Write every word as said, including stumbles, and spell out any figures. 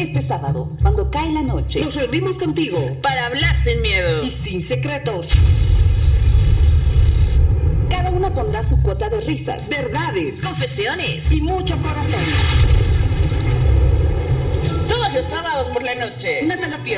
Este sábado, cuando cae la noche, nos reunimos contigo para hablar sin miedo y sin secretos. Cada una pondrá su cuota de risas, verdades, confesiones y mucho corazón. Todos los sábados por la noche. No te lo pierdas.